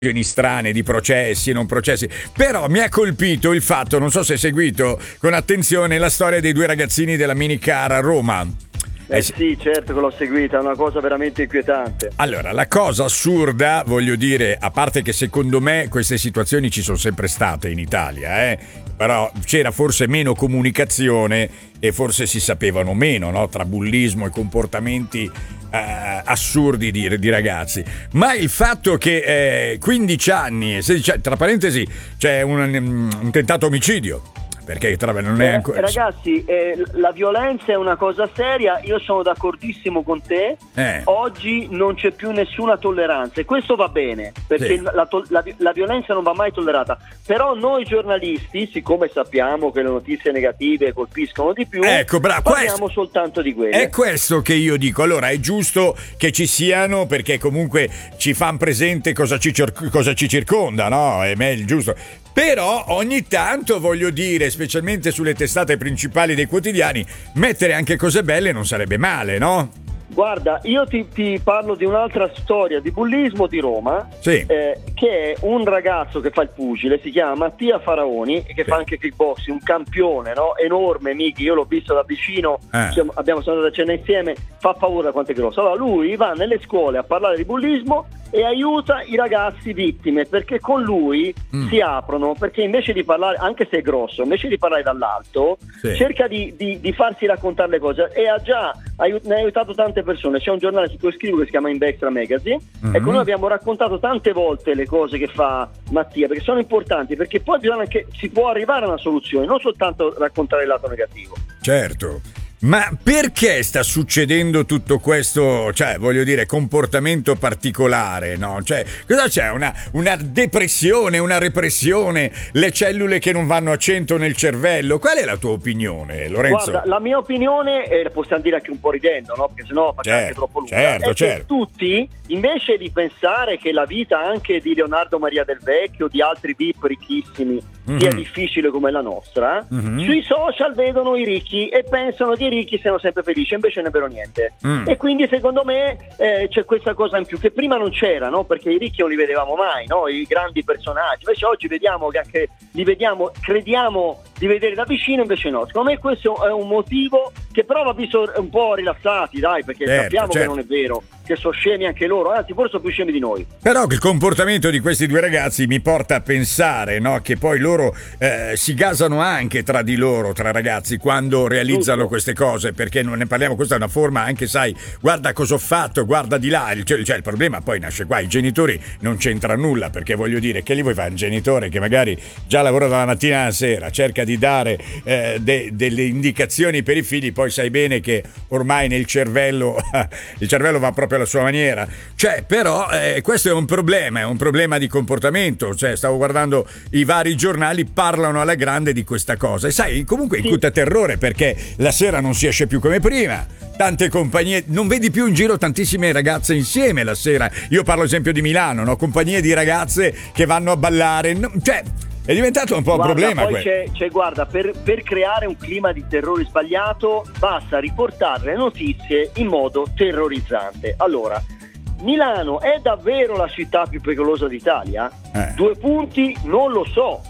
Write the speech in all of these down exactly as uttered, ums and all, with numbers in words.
strane di processi e non processi, però mi ha colpito il fatto, non so se hai seguito con attenzione la storia dei due ragazzini della minicar a Roma. Eh sì, certo che l'ho seguita, è una cosa veramente inquietante. Allora, la cosa assurda, voglio dire, a parte che secondo me queste situazioni ci sono sempre state in Italia, eh? Però c'era forse meno comunicazione e forse si sapevano meno, no? Tra bullismo e comportamenti eh, assurdi di, di ragazzi. Ma il fatto che eh, quindici anni, sedici, tra parentesi, c'è un, un tentato omicidio. Perché tra non è ancora... eh, ragazzi, eh, la violenza è una cosa seria, io sono d'accordissimo con te. Eh. Oggi non c'è più nessuna tolleranza e questo va bene, perché sì. la, to- la, la violenza non va mai tollerata. Però noi giornalisti, siccome sappiamo che le notizie negative colpiscono di più, ecco, bravo, parliamo questo, soltanto di quelle. È questo che io dico. Allora è giusto che ci siano, perché comunque ci fanno presente cosa ci, cer- cosa ci circonda, no? È meglio, giusto. Però ogni tanto, voglio dire, specialmente sulle testate principali dei quotidiani, mettere anche cose belle non sarebbe male, no? Guarda, io ti, ti parlo di un'altra storia di bullismo di Roma, sì. eh, che è un ragazzo che fa il pugile, si chiama Mattia Faraoni, che sì. fa anche kickboxing, un campione, no? Enorme, Miki, io l'ho visto da vicino, eh. siamo, abbiamo sono andato a cena insieme, fa paura quanto è grosso. Allora lui va nelle scuole a parlare di bullismo e aiuta i ragazzi vittime, perché con lui mm. si aprono, perché invece di parlare, anche se è grosso, invece di parlare dall'alto, sì. cerca di, di, di farsi raccontare le cose e ha già aiut- ne ha aiutato tante persone. C'è un giornale su cui scrivo che si chiama Invextra Magazine, mm-hmm. ecco, noi abbiamo raccontato tante volte le cose che fa Mattia, perché sono importanti, perché poi bisogna anche, si può arrivare a una soluzione, non soltanto raccontare il lato negativo. Certo. Ma perché sta succedendo tutto questo, cioè, voglio dire, comportamento particolare, no? Cioè, cosa c'è? Una, una depressione, una repressione, le cellule che non vanno a cento nel cervello? Qual è la tua opinione, Lorenzo? Guarda, la mia opinione, e eh, possiamo dire anche un po' ridendo, no? Perché sennò facciamo certo, anche troppo lunga, certo, è certo. che tutti, invece di pensare che la vita anche di Leonardo Maria del Vecchio, di altri V I P ricchissimi, mm-hmm. sia difficile come la nostra, mm-hmm. sui social vedono i ricchi e pensano che i ricchi siano sempre felici, invece non è vero niente. Mm. E quindi secondo me eh, c'è questa cosa in più che prima non c'era, no? Perché i ricchi non li vedevamo mai, no? I grandi personaggi. Invece oggi vediamo che anche li vediamo, crediamo di vedere da vicino, invece no. Secondo me questo è un motivo che però va visto un po' rilassati, dai, perché certo, sappiamo certo. che non è vero, che sono scemi anche loro, anzi forse sono più scemi di noi. Però il comportamento di questi due ragazzi mi porta a pensare, no, che poi loro eh, si gasano anche tra di loro, tra ragazzi, quando realizzano Tutto. queste cose, perché non ne parliamo, questa è una forma anche, sai, guarda cosa ho fatto, guarda di là, cioè, cioè il problema poi nasce qua, i genitori non c'entra nulla, perché voglio dire, che gli vuoi fare un genitore che magari già lavora dalla mattina alla sera, cerca di dare eh, de- delle indicazioni per i figli, poi sai bene che ormai nel cervello il cervello va proprio alla sua maniera, cioè però eh, questo è un problema, è un problema di comportamento, cioè stavo guardando i vari giornali, parlano alla grande di questa cosa e sai, comunque incuta terrore, perché la sera non si esce più come prima, tante compagnie, non vedi più in giro tantissime ragazze insieme la sera, io parlo esempio di Milano, no? Compagnie di ragazze che vanno a ballare, no? Cioè è diventato un po' guarda, un problema. Poi c'è, c'è, guarda, per, per creare un clima di terrore sbagliato basta riportare le notizie in modo terrorizzante. Allora, Milano è davvero la città più pericolosa d'Italia? Eh. Due punti, non lo so.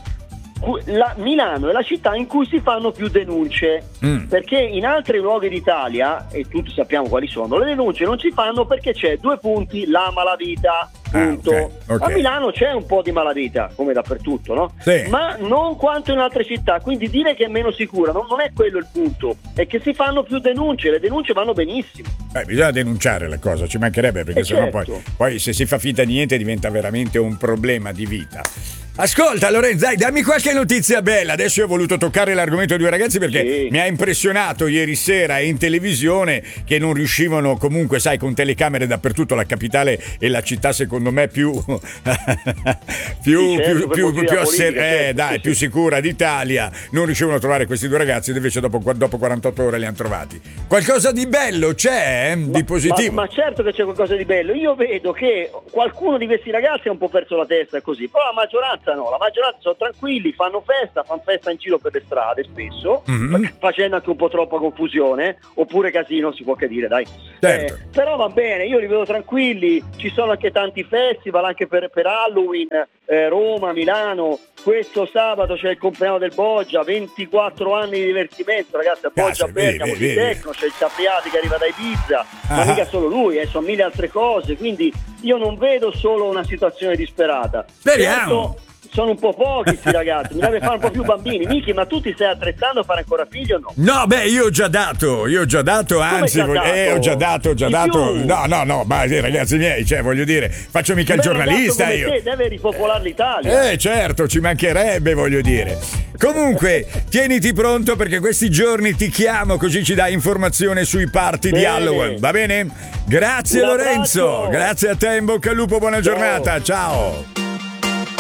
La, Milano è la città in cui si fanno più denunce, mm. perché in altri luoghi d'Italia, e tutti sappiamo quali sono, le denunce non si fanno perché c'è due punti, la malavita, punto. Ah, okay, okay. A Milano c'è un po' di malavita, come dappertutto, no? Sì. Ma non quanto in altre città, quindi dire che è meno sicura non, non è quello il punto, è che si fanno più denunce, le denunce vanno benissimo. Beh, bisogna denunciare la cosa, ci mancherebbe, perché eh sennò certo. poi, poi se si fa finta di niente diventa veramente un problema di vita. Ascolta Lorenzo, dai, dammi qualche notizia bella. Adesso io ho voluto toccare l'argomento dei due ragazzi perché sì. mi ha impressionato ieri sera in televisione che non riuscivano, comunque sai, con telecamere dappertutto, la capitale e la città secondo me più più sì, certo, più, più, più, asser- eh, certo, dai, sì, più sì. sicura d'Italia, non riuscivano a trovare questi due ragazzi ed invece dopo, dopo quarantotto ore li hanno trovati. Qualcosa di bello c'è, ma, di positivo? Ma, ma certo che c'è qualcosa di bello. Io vedo che qualcuno di questi ragazzi ha un po' perso la testa così, però la maggioranza maggioranza no, la maggioranza sono tranquilli, fanno festa, fanno festa in giro per le strade spesso, mm-hmm. facendo anche un po' troppa confusione, oppure casino, si può che dire, dai. Certo. Eh, però va bene, io li vedo tranquilli, ci sono anche tanti festival, anche per, per Halloween, eh, Roma, Milano, questo sabato c'è il compleanno del Boggia, ventiquattro anni di divertimento, ragazzi, a Boggia, Cazzo, Bergamo, vedi, di Tecno, c'è il Tapriati che arriva da Ibiza, ah. ma mica solo lui, eh, sono mille altre cose, quindi io non vedo solo una situazione disperata. Speriamo. Certo, sono un po' pochi questi ragazzi, mi deve fare un po' più bambini. Miki, ma tu ti stai attrezzando a fare ancora figli o no? No, beh, io ho già dato, io ho già dato, anzi, già dato? Eh, ho già dato, ho già Di dato. più? No, no, no, ma eh, ragazzi miei, cioè, voglio dire, faccio mica il giornalista come io. te deve ripopolare l'Italia. Eh, certo, ci mancherebbe, voglio dire. Comunque, tieniti pronto perché questi giorni ti chiamo così ci dai informazione sui party Bene. di Halloween, va bene? Grazie Un Lorenzo, abbraccio. grazie a te, in bocca al lupo, buona Ciao. giornata, ciao.